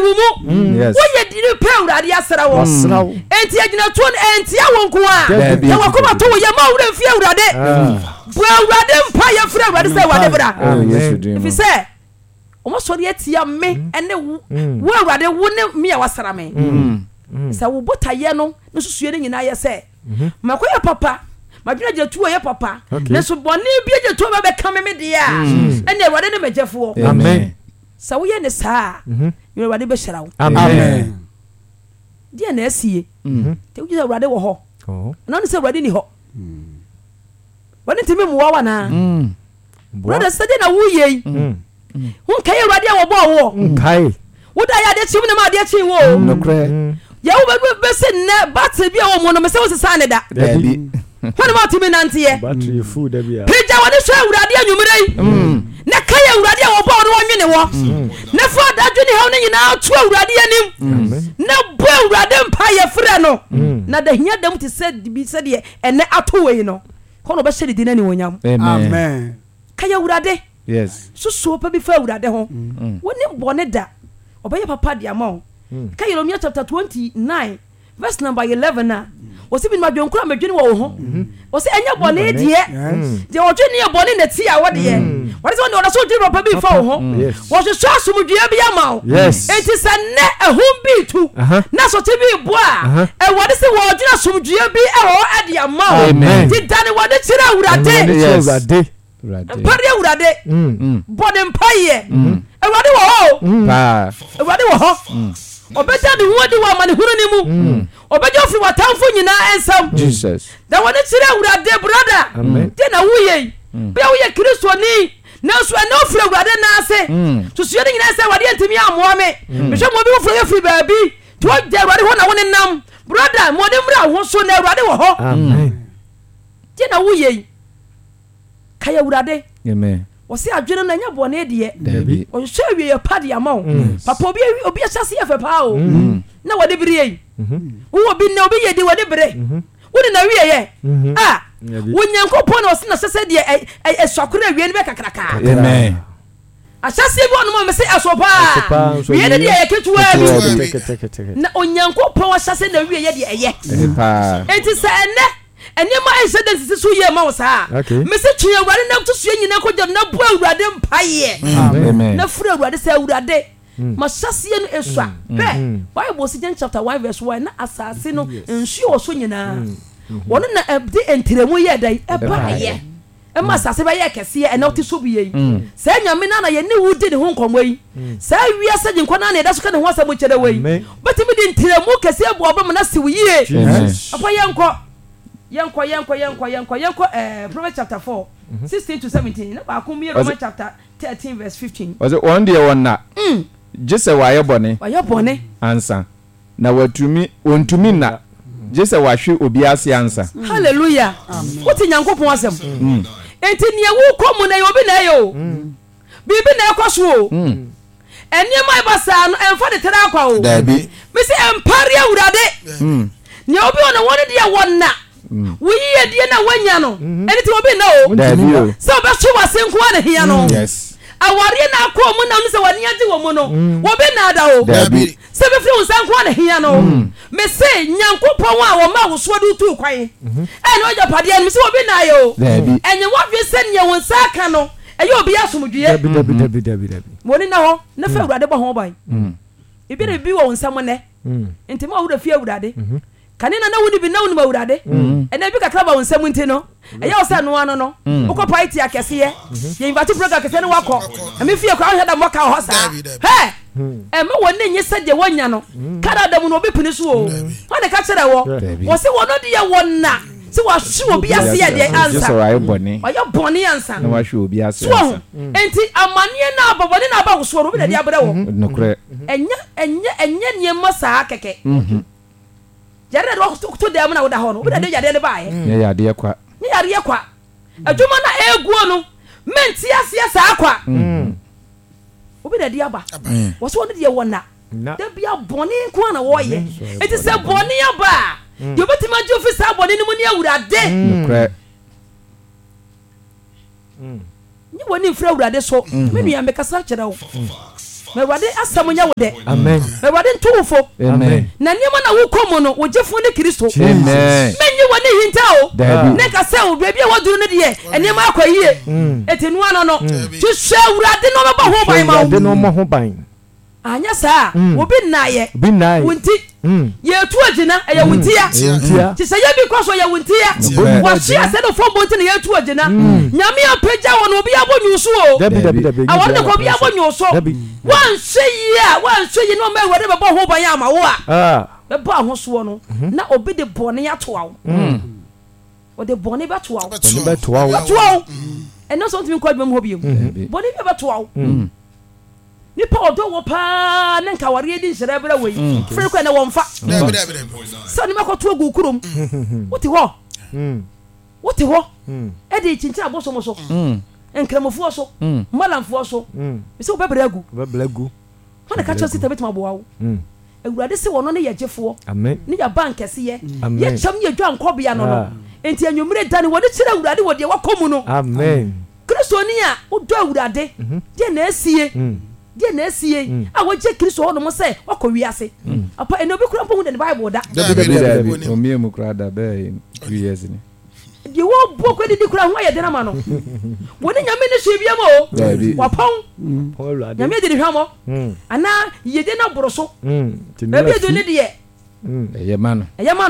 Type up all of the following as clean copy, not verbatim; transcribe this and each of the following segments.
wumu wo ye di pe urade asra wo enti agina to enti awonko a ye wakoma to ye ma wura fie urade bu urade mpa ye fra urade se wade bra if say omo so de atia me ene wo urade wo ne me ya wasra me sa wo botaye no no susue ne nyina ye se makoya papa madwena je tuo ye papa ne so bone bia je tuo ba be ka me de a ene urade ne magefo amen sa wo ye ne sa ye urade be hyira wo amen dia na asie te wo je urade wo ho na no se urade ni ho wani timi mu wa na brother sade na wo ye hun kai urade wo bo wo kai wo da ya de chim na ma de chin wo no kre ya wo be se ne battle bia wo mo no me se wo se sa ne da dabi wani ma timi nante ye battery full da bia peja wani so urade anwumre na kai urade wo bo no nwene wo na fa da dwene ha no nyina to urade anim na bo urade mpa ye frɛ no na da hia dam te se bi se de ene ato we no kono be hyɛ di na ni wonyam amen kai urade yes so pa bi fa urade ho woni bone da obeye papa dia ma kai Jeremiah chapter 29 verse number 11 na wose bi ma dwonkura madwene wo ho wose enya bone die je wodwene ye bone na ti a wode ye wode se wode so dwene papa bi fa wo ho wose so asomdua bi ama enti se ne ehum bi tu na so ti bi bo a e wode se wodwene asomdua bi e ho ade ama ti dane wode kire urade Pari urade bone mpaye urade wo ho urade wo ho obeja de wodi wa mane huru ni mu obeja fi watamfo nyina ensam Jesus da woni kire urade brother de na wuye bia wuye Kristo ni na so na ofre urade na ase to suye nyina ase wade ntimi amoa me hwe mo bi ofre ye free baabi to de urade ho na woni nam brother mo de mra ho so na urade wo ho amen de na wuye kaya urade amen wose adwene na nya bone de dabi o hwe wie ye pade amao papa obi ahyase ye fepa o na wade bire wo bi na obi ye di wade bire woni na wie ye wonyankopon na wose na hyase de eswakora wie ne be kakraka amen ahyase bi onmo me se asopa wie ne de ye ketuwa bi na onyankopon wa hyase na wie ye de eye enti se ene enema incident so ye ma wo saa me se twe awurade na to sue nyina ko na bo awurade mpaye amen na fura awurade se awurade ma hyase no esua Bible si chapter 1 verse 1 na asase no nsu wo so nyina wono na de entremu ye dai ebaye ma asase ba ye kese e na oti so biye se nyame na ye ne wudi ne ho nkomwa yi se awia se jinkwa na na da so ka ne ho asabo kyere wei betimi de entremu kese ebo obam na siw yie apa yenko Proverbs chapter 4 16 to 17 na ba ko mi Romans chapter 13 verse 15 was it one day one na just say why bone answer na watumi ontumi na just say wahwe obi ase answer hallelujah what nyankopon asem enti ne wu komu na obi na yo bibi na ekoso o eni mai basa no emfa de tera akwa o dabi me se empare awurade ne obi ona woni de wonna we ye die na wanya no eni ti obi na o dabi so be so wasenko na hia no yes awari na akọ mu na no se wani age wo mu no obi na da o dabi se be firi unsanko na hia no me se nyankopon a wo ma wo so du tu kwan eni oja pade eni me se obi na yo enye wo dwe se ne wo nsaka no eye obi asomdwe dabi woni na ho na fa awurade bo ho bai ibi na bi wo nsam ne ntema awura fi awurade kanina na woni bi na woni awurade ena bi kakra ba wo nsam nti no eye wo sa no ano no ukọ party akese ye invite program akese ne wakọ ame fie kwa hweda moka ho sa he ma woni nyi sede wonya no kada da mu no obi pini so o wona ka kire wo se wono de ye wonna se wa hwe obi ase ye de answer so ayo boni answer na wa hwe obi ase answer enti amane na abobone na aba wo so obi de abere wo nokre enya niema saa keke yare do to de am na wo da ho no obi de yade ne baaye ne yade kwa ni yare kwa adwuma na eguo no menti ase saa kwa obi de aba wo so no de wona da bia boni kwa na wo ye eti se boni aba yo betima je ofisa boni ni mu ni awurade nokre ni woni mfra awurade so me nua me kasa kire wo me wade asamunya wo de amen me wade ntufo amen na niema na wo komo no wo jefo ne Kristo amen menyi wone hinta o ne ka se wo bia bia woduru ne de eniema akwaye etenu ano no tu hwe awurade no be ho ban ma wo no mo ho ban anya saa obi naaye wunti ye tu agina eye wuntia ti se ye bi kwaso ye wuntia wa hia se no fombo nti ne ye tu agina nyame apeja won obi abonyu so o awon ne ko bi abonyu so wan hye no ma wade be bo ho ban ama wo a be ba ho so no na obi de bone ya to awo o de bone be to awo eno so ntimi kwa dwom ho bi bone be to awo nipa odo wo pa ne nka ware di nsere bra wei fere kwa na wo mfa so ni makoto agu kurom wote ho e de chincha aboso so enkramofo so malamfo so bi se wo bebra agu hona ka chose tabet maboa wo awurade se wono ne yegefo amen ne ya bank ese ye cham ye dwan kobia no enti anwumre dane wo de kire awurade wo de wakomu no amen Kristo ni a wo do awurade de na asie de na asie a wo je Kristo ho no mo se wakọ wiase apa eno bi kura mpo hu the Bible da o mi emu kura da be 2 years ni di wo boko di kura ho ye de na ma no wo ni nyame ne hwe bia mo wapon nyame de hwamo ana ye de na boroso e bi do ne de ye mano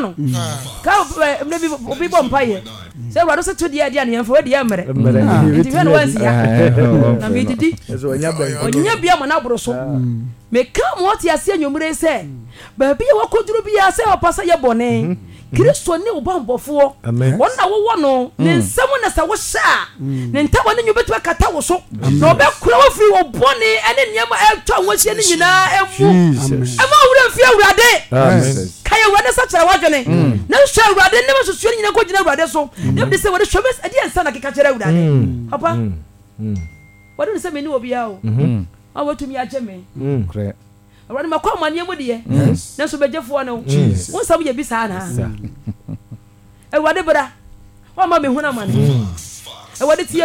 ka me bi obi bom paye se wado se to de ade ne yemfo de yemre di wen wansi ya na me didi onya bia mo na boroso me ka mo ti ase anwumre se ba bia wakoduru bia se opasa ye bone Kristo ne obambofo wona wo no ne nsam na sa wo sha ne ntabo ne nyubetu akata wo so na obekura wo firi wo bone ene niam etwa wo hye ne nyina emu ema wura fi awurade kaya wade sa kyerɛ wadwene na hwɛ awurade ne masosuo ne nyina ko gyina awurade so ne bi se wode hwɛ ade ansa na keka kyerɛ awurade papa wade ne se meni obi a o a watumi agye me kre awurade makwa mane mu de na so begefo no won sam ye bi sa na awurade bra wa ma me huna mane awurade tie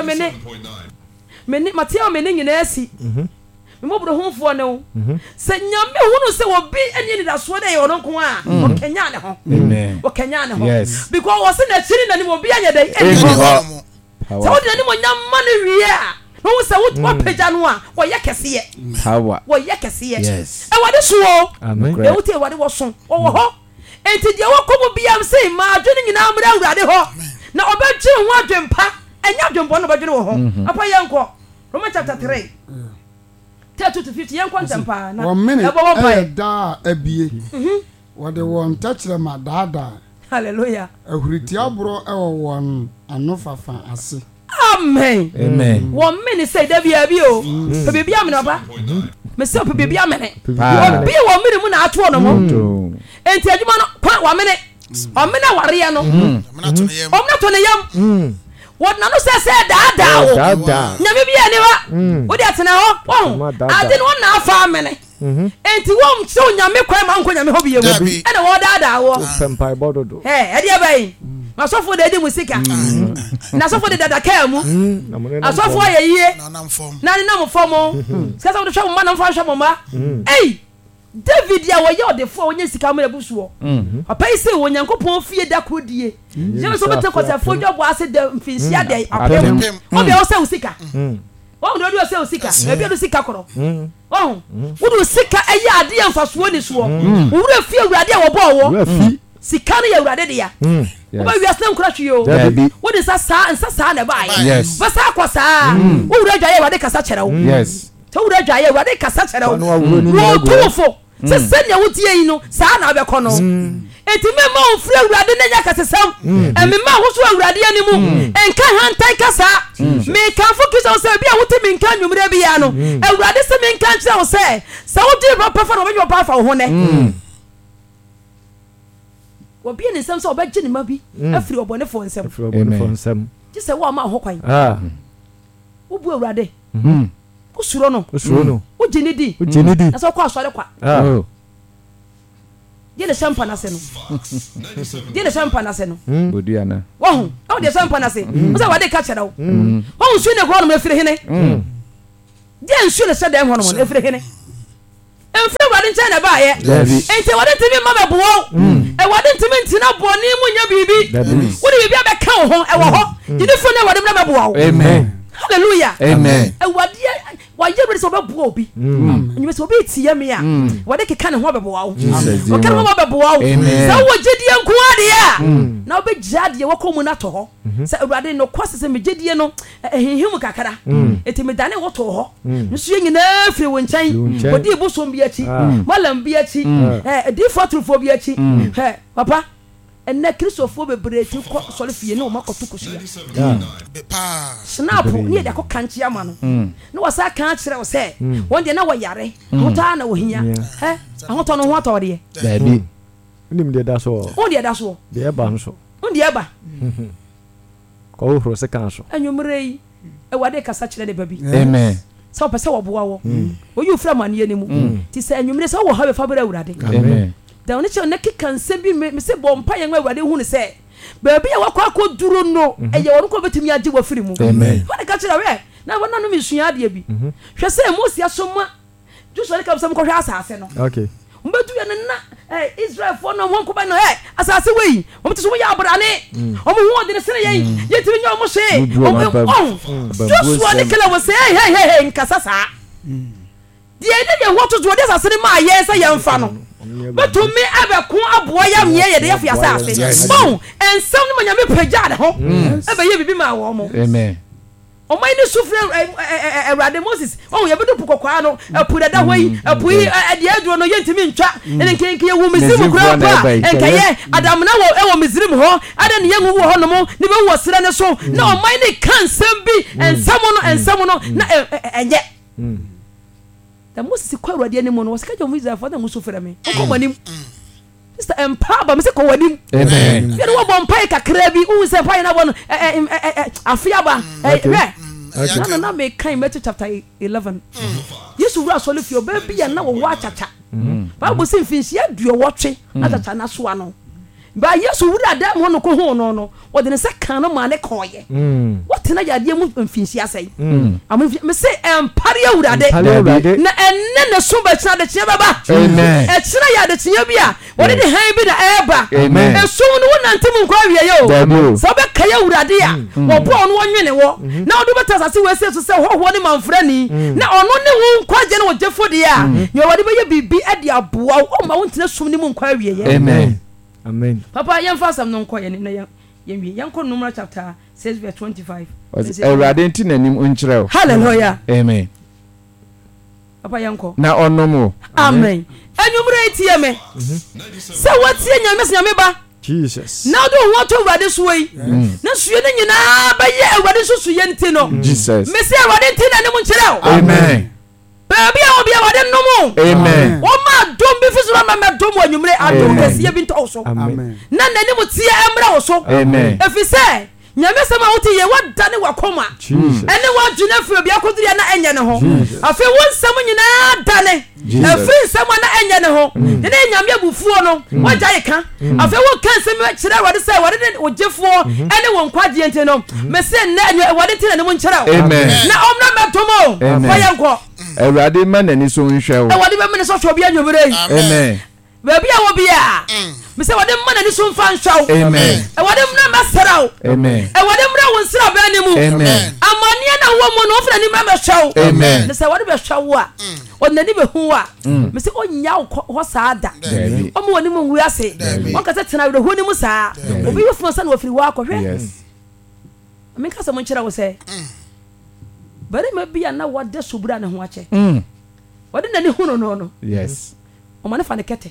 mene matia mene nyina asi me mo bro honfo no se nyame hunu se obi eni da so de yo no ko a o kenya ne ho o kenya ne ho because wo se na chiri na ni obi anya dai eni ho so wo de ni mo nyamma ne wie a no se wo peja no a wo ye kese hawa wo ye kese yes e wade so e wo te wade wo so wo ho enti de wo komo bia se ma adwene nyina amra awurade ho na obegye ho adwempa enya adwempo no bedwene wo ho apa yenko Romans chapter 3 32-50 yenko ntempa na e da abie wode won tachere ma daada hallelujah ahuriti abro e won anofafa ase amen won me say da bia bi o pe bibia me no ba me say pe bibia me ne obi won me mu na ato no mo enti adwuma no kwa wa me ne o me na ware no omna to ne yam won na no say daada o nyame bia ne wa wo de atena ho ade no na afa me ne enti won so nyame kwa ma nko nyame ho bia mu e na wo daada wo pempai bododo e de bai masofo de di musika na sofo de dada ka mu asofo ayeye na na mfomo sasa wo hwa mo na mfa hwa mo ma David ya wo ye odefo onye sika mo rebusuo papa ise wo nyankopon fie da kodie je so bete kwasa fodwo bo ase da mfinsia de apem obi o se usika wo ndo se usika ebi do sika koro wo do sika eye ade ya mfaso ni so wo wura fie awurade a wo bo wo sika no ya awurade de ya wo ba wiase nkura hwe yo wo de sa na ba ya ba sa kwasa wo wura dwa ye awurade kasa kyerɛ wo yes to wura dwa ye awurade kasa kyerɛ wo tufo se senya wotie yi no saa na abekɔ no enti me ma ofura awurade na nya kasesam emi ma ho so awurade ani mu enka hantan kasa me kan focus on se bia wote me nka nwumre bia no awurade se me nka kyerɛ wo se wodi ba pafa no be pa fa ho ne wo bia ne nsɛm se obegye ne ma bi afiri obone fo nsɛm ti se wo ma ho kwan wo bu awurade usuro no ujini di na so kwa asore kwa ye de champagne ase no bodiana wo o de champagne ase o se wade ka kyerɛ wo nsu ne kro no mefiri hene de nsu ne se de ho no mefiri hene nkyɛn na ba ye enti wade ntimi ma bɛboɔ wade ntimi ntina bɔne mu nya bibi wo de bibi abɛka wo ho ɛwɔ hɔ yinifo ne wade mra bɛboɔ wo amen hallelujah amen wade wayɛ bere sɛ ɔbɛboa obi nyɛ sɛ obi tie me a wade keka ne ho bɛboa wo ɔka ne ho bɛboa wo sɛ wo gyedie nko ade a na wobɛgya deɛ wɔkɔ mu na to hɔ sɛ awurade no kwase sɛ megyedie no ehihim kakra eti medane woto hɔ nso yɛ nyinaa firi wo nkyɛn odi bosom bi akyi malam bi akyi difo atrofo bi akyi papa enne kristofo bebre ti ko sole fie ne o makoto kosia snap ne de akọ kanchi ama no ne wasa kan kire wo se won de na wo yare hota na wo hia ahoto no ho atode baby nim de da so on de da so de eba nso on de eba ko horo se kan so anwumre yi wade kasa kire de baby amen sa o pese wo boa wo o yu fra mane ani mu ti se anwumre sa wo ha be fa bere awurade amen da oni che na kika nse bi me se bɔ mpa yɛn awurade hu ne se baabi ya wakɔ akɔduro no ɛyɛ wɔn ko betumi agye wɔ firi mu amen wɔde ka kyerɛ we na wɔn nanu mi sua adeɛ bi hwɛ sɛ Moses asoma Joshua ka sɛ mkɔhwɛ asase no okay mbedu ya na Israel fo no wɔn ko ba no asase wei wɔn te so yɛ abrane wɔn hu ɔde ne sene yɛn yɛtimi nyɛ wɔn hye Joshua ne kala wɔ sɛ hey nkasa saa die ne yɛ wɔto to ɔde asase ne ma yɛ sɛ yɛn fa no betumi abeko aboa ya mie ye de yafia sa ase bon ensam no manyame pagya de ho ebe ye bibi ma wo mo amen o mai ni sufre Awurade Moses o ye bedu pukokwa no apu dada hoi apu yi de aduro no ye ntimi ntwa ene nkenke wu misimu kura pa enkaye Adam na wo ewo Misrim ho ada ne yenwu ho no mo ne be wo sere ne so na o mai ni kansam bi ensam no na enye da Moses kwa Awurade ani mu no wasika jom Israel for da muso frɛ me ko wanim sister empower me se ko wanim amen yɛ no bɔ mpa kakra bi u se mpa na bɔ no afia ba hwɛ na me kan Matthew chapter 11 Yesu wura so le fio ba bi ya na wo wa chacha Bible say finhia duowɔtwe na chacha na so ano ba Yesu wura da mo no ko ho no o de ne se kan no ma ne koye what na yade mu mfinhia sei me se empare Awurade na enne ne so ba kina de kina baba amen e kina ya de kina bia o de han bi na eba e so no wonantem nkwa wie yo so be kaya Awurade a obo no wonwene wo na odo beta sase we se so se hoho ne manfrani na ono ne wo nkwa je na wo jefo de a ye wade be ye bibi e de aboa o ma wontina sum ne mu nkwa wie ye amen amen papa yɛn fa sam no nkɔ yɛn na yɛn wi yɛn kɔ number chapter 6 verse 25 Awurade nti nanim nkyerɛw hallelujah amen papa yɛn kɔ na ɔnom amen anwumre tie me sɛ watie nyame ba Jesus na do ho to Awurade so yi na suye ne nyinaa ba yɛ Awurade so suye nti no Jesus me sɛ Awurade nti nanim nkyerɛw amen baby a obi Awurade nomu amen o ma dom bi fisura ma dom anwumre adom kɛse bi ntɔ so amen na nanim tie emra wo so amen efisɛ nyame sɛ ma wote ye wadane wakoma ene wadwuna firi obi akoduria na enye ne ho afi wonsam nyina dane afiri nsam na enye ne ho ne nyame abufuo no wagya yeka afi wo kan sɛ me kyerɛ wade sɛ wade ne ogyefo ene won kwagye ente no me sɛ na wade tina ne mu nkyerɛ amen na omna metomo fa yenko Awurade ma nani so nhwɛ wo wade be me ne so hwɛ obi anwumre amen baby a wo bia me say wade man ani so mfa nhwaw amen e wade mna masaraw amen e wade mra won sira ba ni mu amen amania na wo mo no ofra ni mra mahwaw amen me say wade be hwaw a onani be hu a me say onya ho saada o mo woni mu hu ase o ka tena we hu ni mu saa obi yo fun sa na ofiri wa akɔhwɛ yes me ka sa mo nkyira wo say bari ma bia na wade sobura ne ho akyɛ wade nani hu no yes o ma ne fa ne kete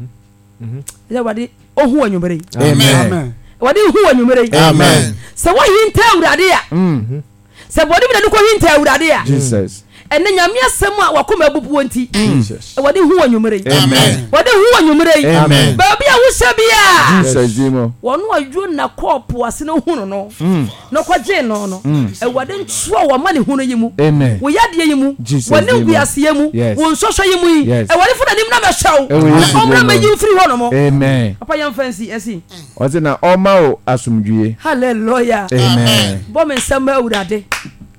wade ohu anwumere amen wade hu anwumere amen sɛ wo hinta Awurade a sɛ bɔde bi na ko hinta Awurade a Jesus ene nyame asɛm a wakoma abubuo nti Jesus wade hu anwumere amen wade hu anwumere amen baabi a wo hyɛ bia Jesus dimo wɔno adwo na kɔɔpo ase no hu no na kɔgye no Awurade ntuo wa ma ne hu no yi mu amen wo yade yi mu wɔne wiase yi mu wo nsɔhwɛ yi mu yi Awurade fo na nim na bɛhwɛw ɔmra ma yi firi hɔ no mo amen papa yɛm fancy asi ɔte na ɔma wo asomdwie hallelujah amen bɔ me nsɛm Awurade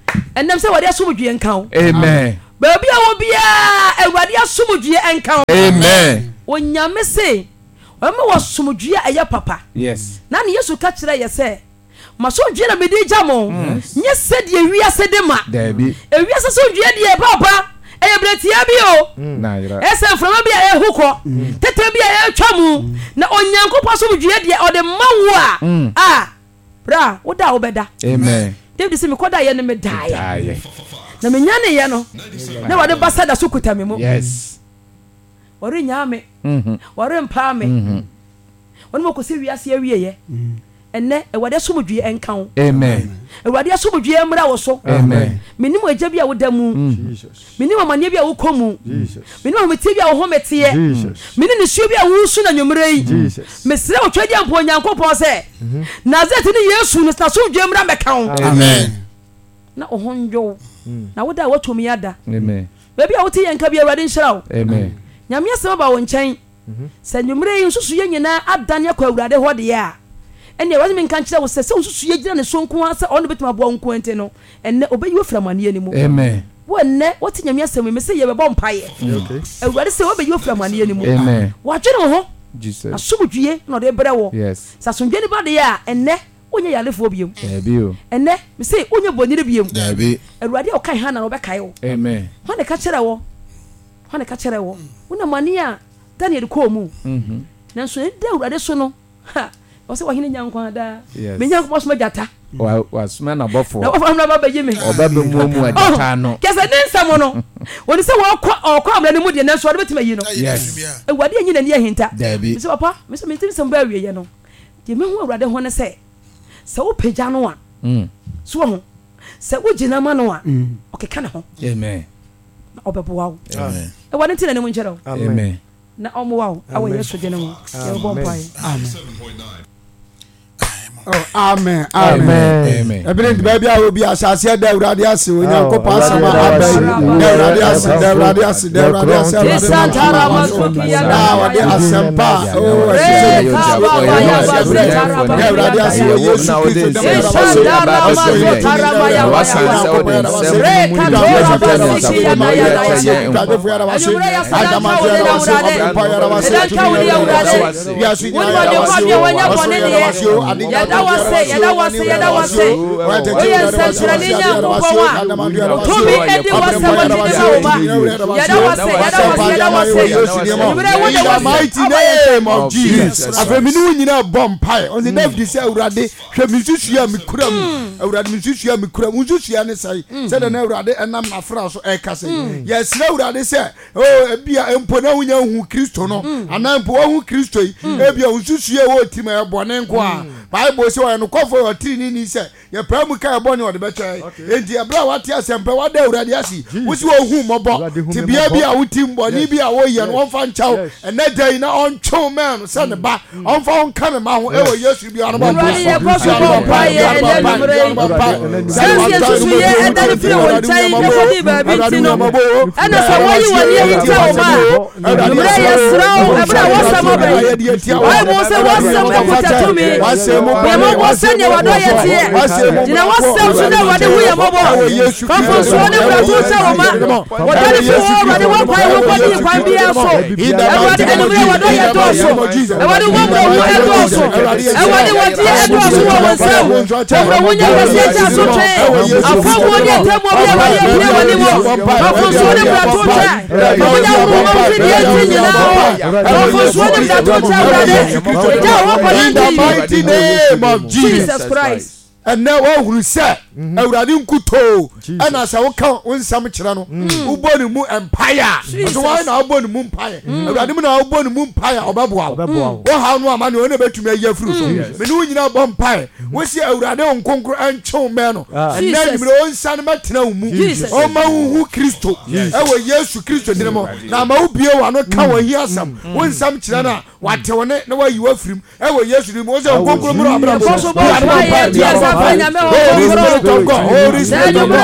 ɛnam sɛ Awurade asomdwie nka wo amen baabi a wo bia Awurade asomdwie nka wo amen onyame se ɔma wasomdua ɛyɛ papa yes na ne yesu ka kyerɛ yɛ sɛ masomdua na mede gya mo nyɛ sɛ de wiase de ma dabi wiase somdua de papa ɛyɛ bretia bi o ɛsɛ mframa bi a ɛhu kɔ tete bi a ɛtwa mu na onyankopɔn somdua de ɔde ma wo a bra woda wo bɛda amen David sɛ mekɔda yɛ no medaeɛ na menya ne yɛ no na wɔde basa da so kuta me mu yes wɔre nyaa me wɔre mpaa me wɔne mɔkɔsɛ wiase awieyɛ ɛnɛ ɛwɔde somdue ɛnka wo amen ɛwɔde somdue mmra wo so amen menim agya bi a woda mu menim amanneɛ bi a wokɔ mu menim ahometie bi a wo ho meteɛ menim nisuo bi a wosu na nwummere yi mesrɛ wo twɛdi ampo onyankopɔn sɛ Nazaret ne Yesu no na somdue mmra mmɛka wo amen na wo ho ndwo na woda a watumi ada amen baabi a wote yɛ nka bi awurade nhyira wo amen nyame asɛm aba wo nkyɛn sɛ nwummere yi nsusu yɛ nyinaa adane akɔ awurade hɔ deɛ a ɛne awurade menka nkyerɛ wo sɛ sɛ nsusu yɛ gyina ne so nko a sɛ ɔno bɛtumi aboa wo nko nti no ɛnɛ ɔbɛyi wo firi amanneɛ no mu amen wɔnnɛ wote nyame asɛm me sɛ yɛbɛbɔ mpayɛ awurade sɛ wobɛyi wo firi amanneɛ no mu amen wɔadwene wo ho jesus asomdwie na ɔde brɛ wɔ yes sɛ asomdwie ne ba deɛ a ɛnɛ wonyɛ yalefoɔ biom dabi o ɛnɛ me sɛ wonyɛ bɔnire biom dabi awurade a ɔkae ha na wɔbɛkae wo amen hɔ ne ka kyerɛ wɔ hɔ ne ka kyerɛ wɔ wona mane a Daniel kɔɔ mu nanso ɛda awurade so no ha ɔsɛ wɔhene nyankwa daa menyankopɔn soma gyata wasoma na bɔfo na wɔfa mna baba yi me ɔba bɛ mu mu agata no kɛsɛ ne nsɛm no wɔne sɛ ɔkɔ amena no mu deɛ nanso ɔde bɛtumi ayi no yes awurade anyi n'ani ahinta dabi mesɛ papa mesɛ metiri sɛm ba awieyɛ no deɛ mehu awurade ho ne sɛ wopagya no a so wɔ ho sɛ wogyina ma no a ɔkeka ne ho amen na ɔbɛboa wo ɛwɔ ne nti na ne mu nkyerɛ wo amen na ɔmoa wo awɔ Yesu gyene mu yɛbɔ mpaeɛ amen amen ebile ndi baabi a obi asase da awurade ase onyankopɔn asama abai da awurade ase da awurade ase da awurade ase Santara masukiya da wade asempa o awurade ase Yesu Kristo da yada wase oye nsɛnkyerɛnne nyankopɔn a tumi edi wase wɔgyene ma wo ma yada wase nwummerɛ wode wase afɛmine wo nyina bɔ mpae ɔne David sɛ awurade hwɛ me nsusua me kura mu awurade me nsusua me kura mu nsusua ne sɛe sɛdeɛ na awurade ɛnam nafra so ɛka sɛ yɛsrɛ awurade sɛ ebia mpo na wonya hu Kristo no anaa mpo wahu Kristo yi ebia wo nsusua wɔ tim ɛbɔne nko a Bible say we no kofo your tini ni say ye pa mu ka ebo ni ode betwa enti ebra wate asempɛ wada awurade asi wo si wo hu mɔbɔ ti bia bi a wotim bɔ ni bi a wo ye no wonfa nchaw ena dai na oncho man sɛ ne ba onfa onka me ma ho e wo Yesu bi ano ba sɛ yɛmɔ bɔ sɛnea wadɔ yɛ teɛ gyina wasɛm so na awurade hu yɛmɔ bɔ fafonsoɔ ne wurato sɛ wɔ ma wɔdane fi wɔ awurade wɔkwae wokɔde yi kwan biara so awurade anummerɛ wadɔ yɛ dɔɔso awurade wɔmmɔhu ɛdɔɔso awurade wɔteɛ ɛdɔɔso wɔ wo nsɛm wɔmmerɛ wonya kɛseɛ gya so twɛn afamuɔ ne ɛtɛmuɔ bi awurade apia wɔ ne mu fafonsoɔ ne wurato kyɛ famonya woroma wo fi deɛ nti nyinaa fafonsoɔ ne wurato kyɛ awurade gya wɔkɔde nti name of Jesus Christ. And now who said awurade nkuto ana sa wo ka wonsam kyerɛ no wo bɔ ne mu empire so why na wo bɔ ne mu empire awurade mu na wo bɔ ne mu empire ɔbɛboa wo ha no ama ne wo na betumi ayi afuru so me ne wo nyina bɔ empire wo si awurade onkonkro ankyɛw mɛ no ɛna nimre wo nsa ne matena wo mu ɔma wo hu Kristo ɛwɔ Yesu Kristo din mo na ma wo bie wa no ka wo hi asam wo nsam kyerɛ na wate wo ne na wayi wa firim ɛwɔ Yesu din mo wo sɛ onkonkro mu na abra mo Spirit of God. Holy Spirit of God.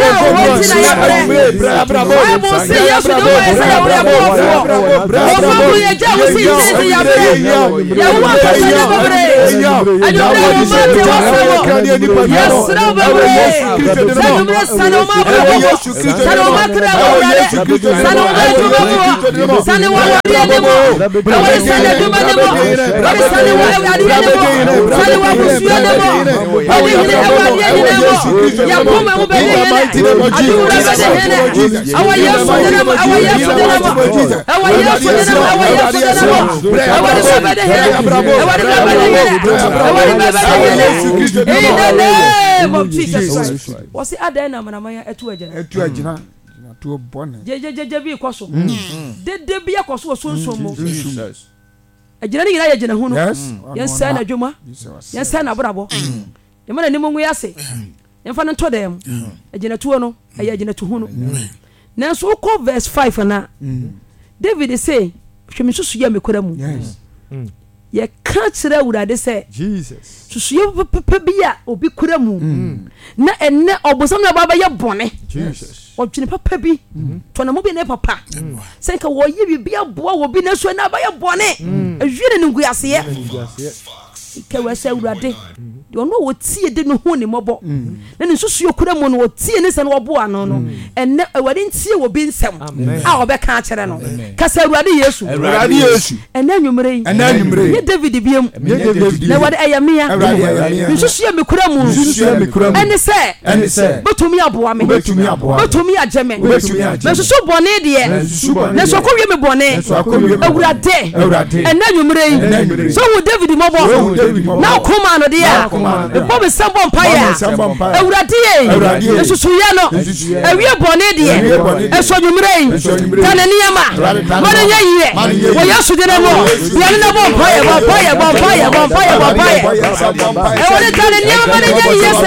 Was it Adena Manamaya at 2 agent? To a bonnet. JJB Cosso. Did there be a Cosso so? A general agent who knows? Yes, Sana Juma. Yes, Sana Bravo. The man and we are say. And fan to them. A genatuano, a genatuno. Now so call verse 5 and now. David is saying, she me so me koramu. Yes. Ye can't say what they say. Jesus. So she bia obi koramu. Na enne obosam na baba ye bone. Jesus. Obchini papa bi. To na mo bi ne papa. Say ka wo ye bi aboa wo bi na so na ba ye bone. Ehwire ne nguase ye. Ke we say urade. De ono wo tie de no hu ne mobo. Na ne susu yokoramu no wo tie ne se no wo ano no. Enne awade ntie wo bi nsem. A obeka a kire no. Ka say urade Yesu. Urade Yesu. Enne anwumre yi. Ye David biem. Na wade ayamia. Susu ye mekoramu. Enne se. Betumi aboa me. Betumi ageme. Me susu bone de. Na so ko wie me bone. Urade. Enne anwumre yi. So wo David mobo. Now come on dear. The Bob is some empire. Euradi. Susuyano. A real bonnet. A so you rain. Tananiama. Money. We are Sudanamo. We are not vampire. I want to tell you money. Yes,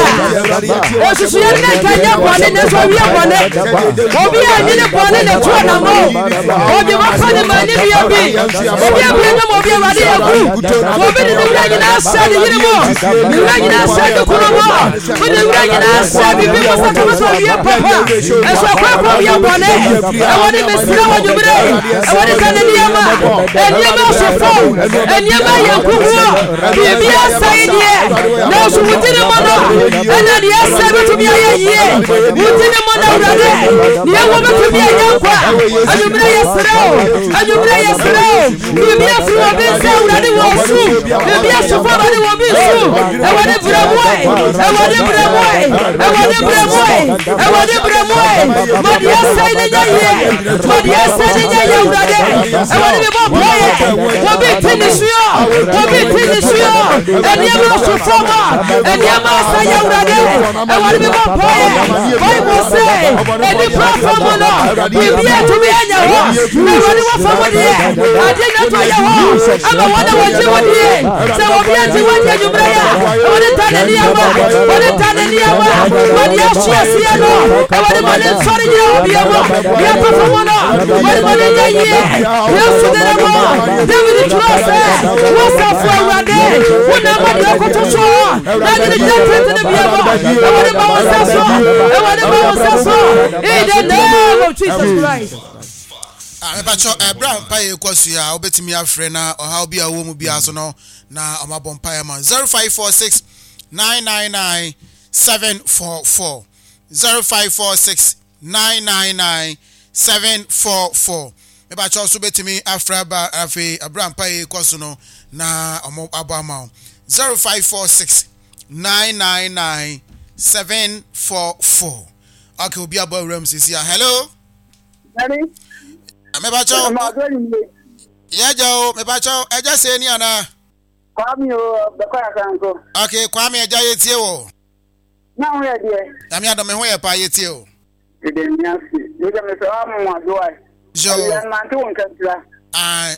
I say. Susuyana can you bonnet? That's why we are bonnet. Obi, I need a bonnet. That's what I'm on. Obi, what kind of money we are being? Obi, I bring them over. Obi, the Ragina said, you know, the Ragina said, the Kurama, when the Ragina said, we must have to be a papa, and so papa, we are one. I want to miss what you bring. I want to tell the Yama, and Yama phone, and Yama Yakuwa, be a side here. Now, so we didn't want and then the answer to be a year. We didn't want to the woman to be a young one, and you bring a slow, and you bring a slow, you be a few of it, and it was true. Yes, so far I will be true. I want to bring away. I want to bring away. I want to bring away. I want to bring away. But yes, I did it. But yes, I did it. I want to be more quiet. We'll be finished here. We'll be finished here. And you must forward. And you must say you ready. I want to be more quiet. Bible say, and the prophet will not be here to be in your house. I want to walk forward here. I did not to your house. I'm the one that was you here. So we are to what you bring. What is that in your mouth? What is that in your mouth? What you share here? I want to money sorry you be a mouth. We are performing. What is money here? Yes, to the mouth. David Trust. What's up for one day? What number you go to show? I didn't get to the beer. I want to bounce us. I want to bounce us. In the name of Jesus Christ. Mepacho Brown Pay Kosia obetimi afre na oha obi awo mu bia so no na omabon pay man 0546 999 744 0546 999 744 mepacho so betimi afre ba afi Brown Pay Koso no na omabo ama 0546 999 744 okay obi abo ram sisi hello Ready? Mebacho. Yeah, Joe. Mebacho. I just say ni ana. Kwame o bekwa sanko. Okay, Kwame eja yetie wo. Na wo ye de. Na me adome ho ye pa yetie o. De miasi. Ni de me so amu adoa. Jo. Ya mante won kantira. Ai.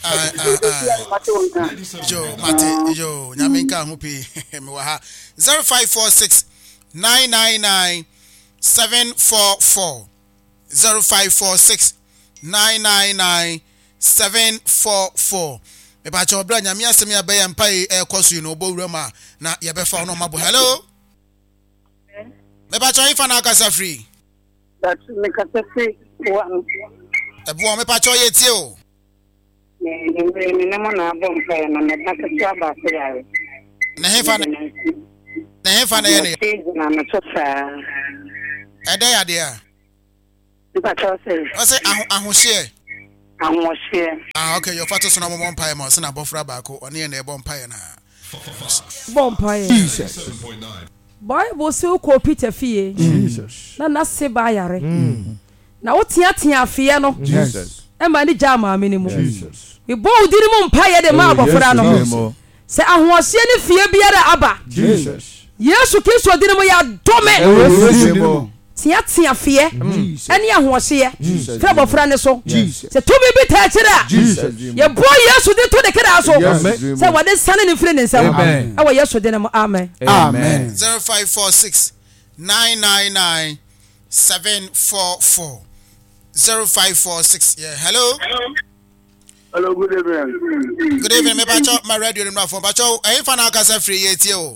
Jo, mate. Jo, nyame nka ho pi. Me wa ha. 0546 999 744 0546 999 744 me ba cha obra nyame asem ya be ya mpa e koso no bo wura ma na ye be fa no mabo hello Me ba cho ifa na akasa free. That me kasa free one. Ebo me pa cho ye tie o. Me na mo na bom pa na me kasa tia ba se ya. Na hefa na ye ne. Na me so sa. Ede ya de a. Iba cho se. O se ahohye. Ahohye. Okay, your father so na mo mpa ma se na bofra ba ko one ye na e bom pa na. Bom pai. Jesus. Bible say ko Peter fie. Jesus. Na se ba yare. Na wo tia afie no. Jesus. E ma ni jama ameni mu. Jesus. We bo udiri mu mpa ye de ma abofra no. Se ahohye ni fie biara aba. Jesus. Yesu Kristo diri mu ya dome. Tia afie. Eni ahohye. Fra abofra ne so. Se to bi bi ta kira. Ye bo Yesu di to de kira so. Se wade sane ni fire ne nsam. E wa Yesu de ne mu amen. Amen. 0546 999 744 0546. Yeah, hello. Hello, good evening. Good evening. Me bacho my radio number phone. Bacho e fa na akasa free ye tie o.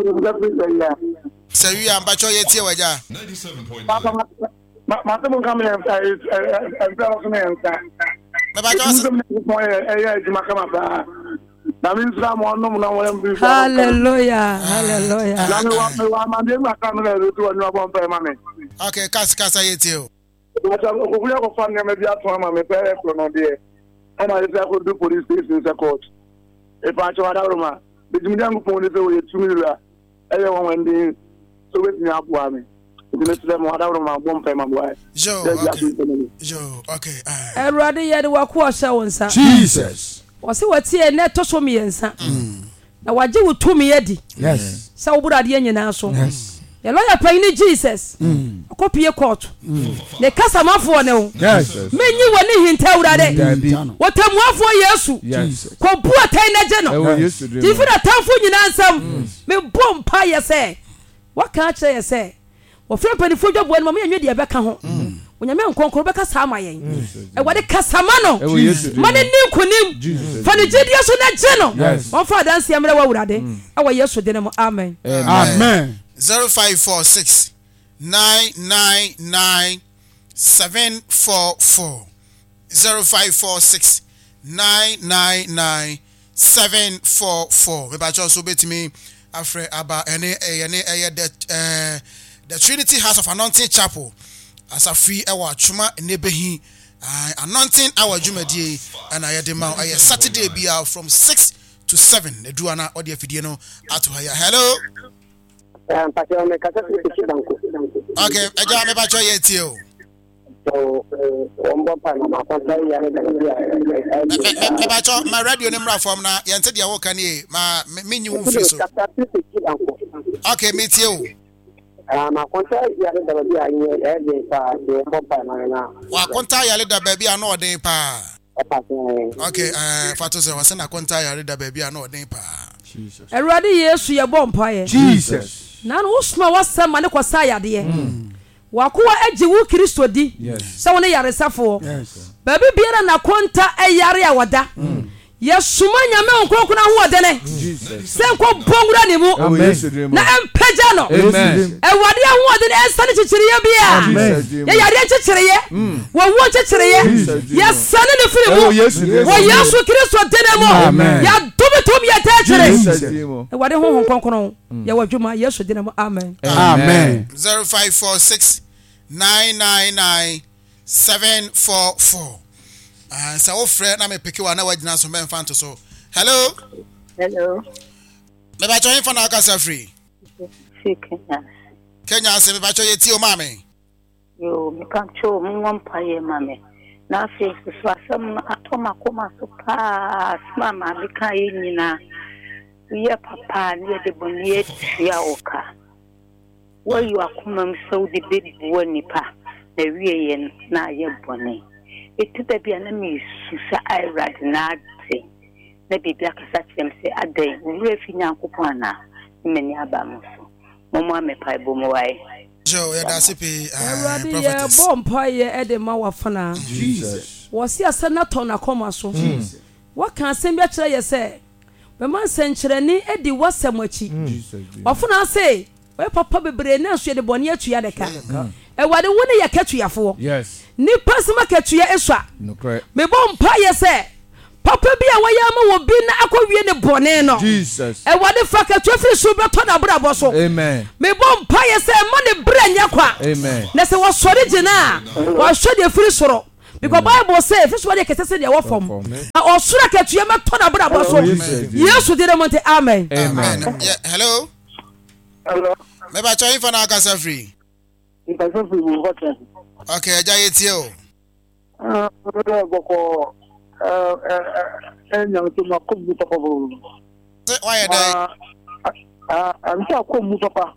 Se wi am bacho ye tie waja. 97.9. Ma to mon kamera Me bacho Hallelujah. Hallelujah. Okay, kasa ye tie o. Police station court. If I show Adama, the Jimmy phone is away 2 million. Everyone went so with me up for me. Okay. Everybody had to walk was Jesus. Was it what's here net to show me and son? Now what you would to me, Eddie? Yes. So would I be now? Yes. The lawyer paying Jesus. A copy of court. The customer for no. Yes. Men you were in tell that. What time one for Yesu? Yes. Come poor Tina General. Different a town for you answer. Me bomb pie say. What can't say? Well, friend penny for your when mammy and you back home. When your man conquer back as Hamayan. And what a Casamano. Money new kunim. For the Judius on that general. Yes. One for dance Yamra would our yes for dinner. Amen. Amen. 0546 999 744 0546 999 744. Me ba so betimi afre aba ene the Trinity House of Anointing Chapel as a free ewa chuma nebehi anointing our jumadi and ayedema aye Saturday bia from 6 to 7 eduana odi afidie no atohaya. Hello. Okay, eja me ba cho ye tie o. So, ombo pa na makonta ya me ba cho my radio number from na ye nte dia wo kan e ma me nyi wo fi so. Okay, me tie o. Makonta ya da ba ya ye pa de ombo pa na. Wa konta ya le da ba bia na odin pa. Okay, fato se wa se na konta ya le da ba bia na odin pa. Jesus. Erade Yesu ye bom pae. Jesus. Na no usma wasama ne kwasa yade ye. Wakoa agi wu Kristo di. Se wona yaresafo. Baby biara na konta eyare awada. Yesuma nyame onkonkona ho odene. Se nko bongura ni mu. Na empeja no. Ewade ho odene esane chichiriye bia. Ye yare chichiriye. Wo wo chichiriye. Yesane ne firi mu. Wo Yesu Kristo dene mu. Ya dubitum ya tachere. Ewade ho onkonkona ya wadwuma Yesu dene mu. Amen. Amen. 0546 999 744. So ofre na me peke wa na wagina so men fanto so. Hello. Me ba join for na akasa free. Kenya se me ba cho ye ti o mame. Yo me kan cho mo mpaye mame. Na se so asam atoma koma so pa mama me kan yi nyina. Ye papa ne de boni ya oka. Wo yu akoma me so de baby woni pa. Na wiye yen na ye boni. Itu da bia na me susa irad na ate na bibia kasa kyem se adai wure fi nyankopon na meni aba mo so momo ame pai bo mo wai jo ya da sipi prophetess bom pai e de ma wafana Jesus wasi asana to na koma so what can asem bia kire ye se be man senkyereni e di wasamachi Jesus wafuna say we papa bebre na so de bone atua de ka ewade wo ne yakatuafo yes ni pasima katua eswa no correct me bom pa ye se papa bi a wayama wo bi na akɔwie ne bone no Jesus ewade fa katua firi so beto na brabo so amen me bom pa ye se ma ne bra nya kwa amen na se wo sori gina wo hwe de firi soro because Bible say if somebody can say they are from or sura katua ma to na brabo so Yesu de monte amen amen hello Hello. me ba choy for na kasa free okay ja yetie o Boko nyam to makobu papa bo. Why dai I'm sure komu papa.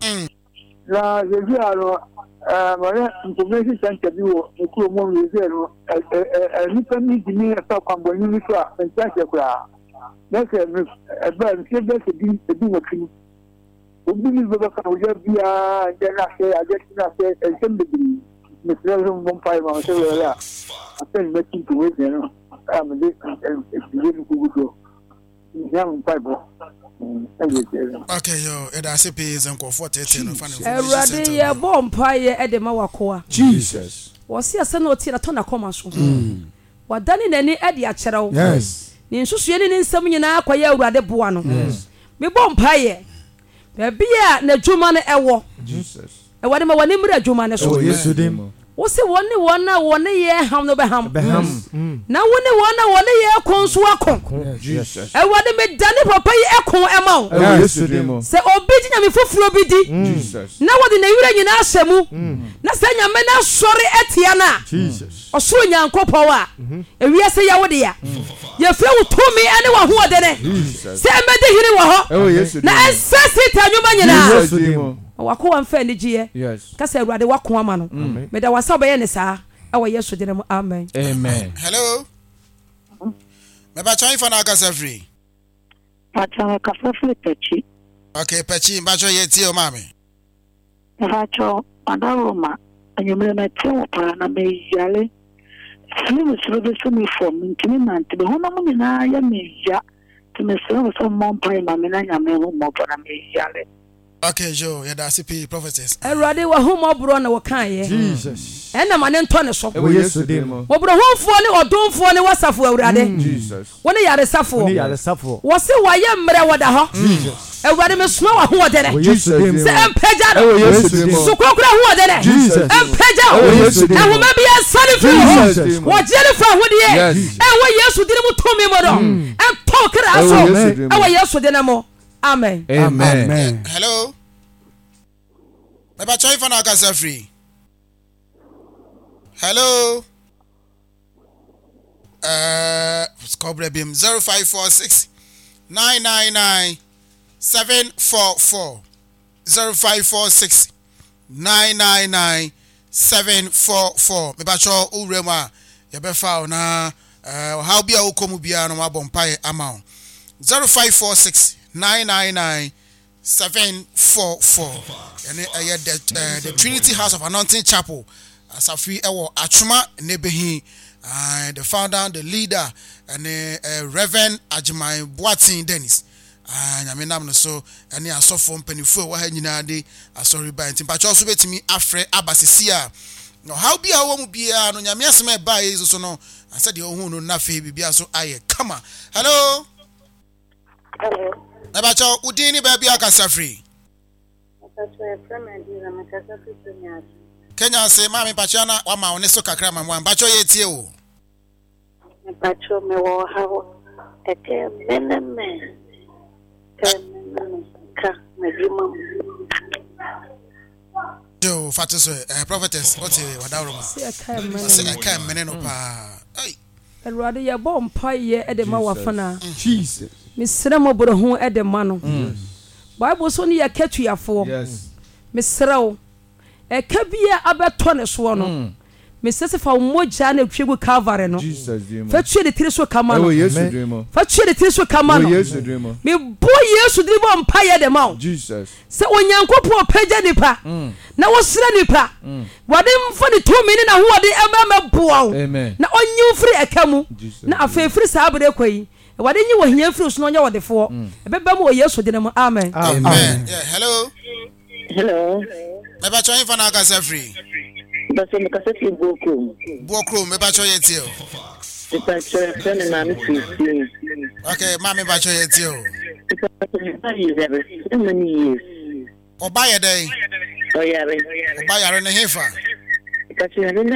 La yeji aro mare information center bi wo ku mo yeji aro ni pani dini ata kwambo ni so a ntia kura. Na se me ba ntia be se di wakini. Obi ni baba ka o bia je na se aje na se ensemble bi mesero bon pai ma se wala apen meeting to we no am de ku go nyam pai bo okay yo e da se pe zen ko 40 no fa no erade ye bon pai e de ma wakoa Jesus wo se ase na oti na to na koma so wadani nani e de a kyerɛw yes ni nsusue ni nsɛm nyina akɔyɛ awurade boa no me bon pai bia na dwuma no ɛwɔ Jesus ewade ma wani mra dwuma no so Yesu dim wo se woni wona woni ye ham no beham na woni wona woni ye konso akon Jesus ewade me dane papa yi ekon ema wo Yesu dim se obi ginya me foforo bi di Jesus na wode na yura nyina asemu na se nyame na sori etia na Jesus osoro nyankopɔ wa ewia se ya wode ya ye fre wo tumi ane wo ho ode ne se emede hiri wo ho Yesu dim na esasi tanwuma nyina Yesu dim wako wamfa ni giye yes kasa awurade wako ama no me da wasa be ye ne saa awo Yesu de mu amen amen hello me ba choy for na kasa free Pacha kafa free pechi. okay pechi ba choy yetie o mame Pacha adaroma anyumre na tewo pa na me yale. Sinu suru be sumi form ntimi nante be hono mu na ya me ya timi suru so mompai ma me na nyame ho mo na me yale. okay jo ya da CP prophetess awurade wa ho mobro na wo kan ye Jesus ena ma ne nto ne so Yesu dim mobro homfo ne odonfo ne wasafo awurade Jesus woni yare safo ni yale safo wo se waye mre woda ho awurade me suma wa ho odene Yesu dim se empeja Yesu dim so kokura ho odene Jesus empeja Yesu dim ehuma bi asane fi Jesus wo jere fa ho de ewo Yesu dim to mi mo do en kra so ewo Yesu dim mo amen amen hello me ba choy for na kasa free hello Scobre Bim 0546 999 744 0546 999 744 me ba cho urema ye be fa na how bia ukomu bia no abompai ama 0546 999 744 and the Trinity House of Anointing Chapel Safi Ewo Achuma Nebehi the founder, the leader, and Reverend Ajimai Boatin Dennis. And I mean, I'm so and I saw from Pennyfu, what had you now? I saw rebiting, but also to me, Afre Abbasisia. No, how be a woman be a no Yamias by is so no. I said, you who know nothing, be so I come on. Hello, Hello. Nabacho, Udini baby Akasafri. Kenya say, Mammy Pachana, or my oneso kakram and one bacho yet you. Pacho me wo ha e ke men ka me jima Do fatus prophetess what wadauro say I can't meneno pa ai awurade ye bom paye e de ma wafana Jesus misra mo boro ho e de ma no Bible so ne yakatuafo yes misrawo e ka bia abeto ne so no mesese fa moja na twegu Calvary no Jesus dream fa tue de tiri so kama no Yesu dream fa tue de tiri so kama no Yesu dream me bo Yesu dream bom paye de ma Jesus se onyankopɔ pagya nipa na wo sira nipa wade mfa ne to mini na ho wade emema boa amen na onyi firi akamu na afefiri sa abere kwai wade nyi wo hia firi so no nya wode fo ebeba mo Yesu de no amen amen yeah hello Hello. Me ba choyin fa na ka se free. But some cassette Boko. Boko me ba choyin ti o. It's a friend and mammy. Okay, mommy ba choyin ti o. It's so many years. Oba ye dey. Oh yeah. Oba yare ne hefa. Because you have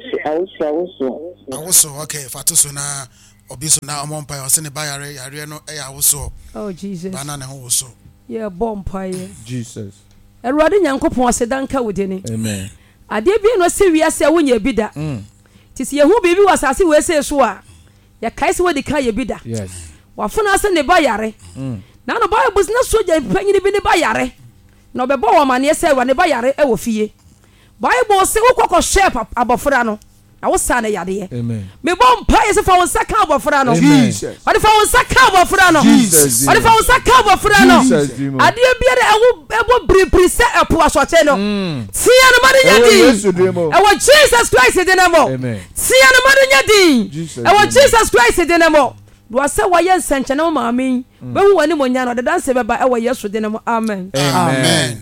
also okay, fatuso na obiso na omompa o se ne ba yare no e awoso. Oh Jesus. Bana ne ho so. Yeah, bompa. Jesus. Erade Nyankopon asedanka wodeni. Amen. Ade bi no se wiase a wonya bi da. Tisi ye hu bibi wasase we se so a ya kaise wodi ka ye bi da. Yes. Wafuna ase ne ba yare. Na no Bible na soja panyini bi ne ba yare. Na obebo wo mane se wa ne ba yare e wo fie. Bible se wo kokko shape abofra no. Na wo sa na yade. Amen. Me bom pa ye se fa won saka abofra no. Jesus. Ade fa won saka abofra no. Jesus. Ade fa won saka abofra no. Ade bia de ebo bripri se epo asoche no. Tia no made nyadi. E wo Jesus Christ de nemo. Amen. Tia no made nyadi. E wo Jesus Christ de nemo. Do ase wa ye nsenche na ma amen. Be hu wani monya no de danse beba e wo Yesu de nemo. Amen. Amen.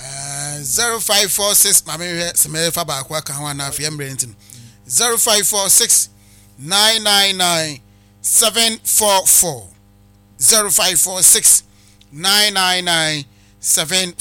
0546 mame se me fa ba kwa kan wa na afia mrentin 0546 999 744 0546 999 7